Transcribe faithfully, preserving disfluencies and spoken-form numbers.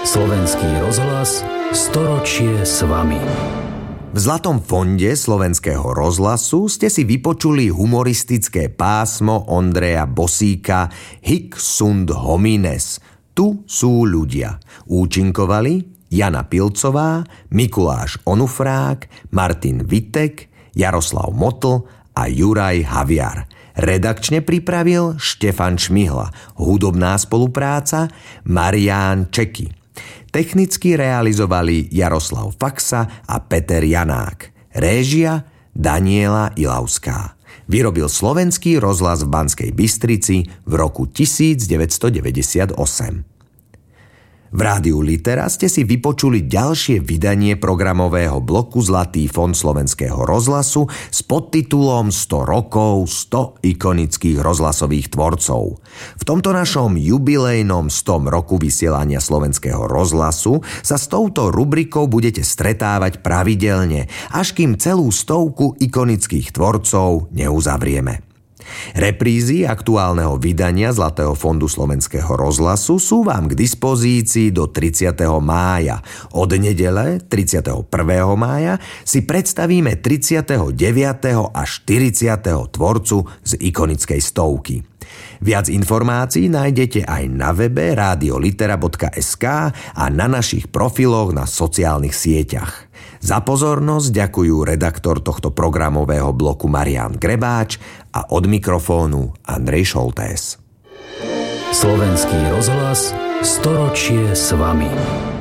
Slovenský rozhlas storočie s vami. V Zlatom fonde Slovenského rozhlasu ste si vypočuli humoristické pásmo Ondreja Bosíka Hic sunt homines. Tu sú ľudia. Účinkovali Jana Pilcová, Mikuláš Onufrák, Martin Vitek, Jaroslav Motl a Juraj Haviar. Redakčne pripravil Štefan Šmihla. Hudobná spolupráca Marián Čeky. Technicky realizovali Jaroslav Faxa a Peter Janák. Réžia Daniela Ilavská. Vyrobil Slovenský rozhlas v Banskej Bystrici v roku devätnásťstodeväťdesiatosem. V Rádiu Litera ste si vypočuli ďalšie vydanie programového bloku Zlatý fond Slovenského rozhlasu s podtitulom sto rokov, sto ikonických rozhlasových tvorcov. V tomto našom jubilejnom stom roku vysielania Slovenského rozhlasu sa s touto rubrikou budete stretávať pravidelne, až kým celú stovku ikonických tvorcov neuzavrieme. Reprízy aktuálneho vydania Zlatého fondu Slovenského rozhlasu sú vám k dispozícii do tridsiateho mája. Od nedele tridsiateho prvého mája si predstavíme tridsiateho deviateho a štyridsiateho tvorcu z ikonickej stovky. Viac informácií nájdete aj na webe radiolitera bodka es ká a na našich profiloch na sociálnych sieťach. Za pozornosť ďakujú redaktor tohto programového bloku Marián Grebáč a od mikrofónu Andrej Šoltés. Slovenský rozhlas storočie s vami.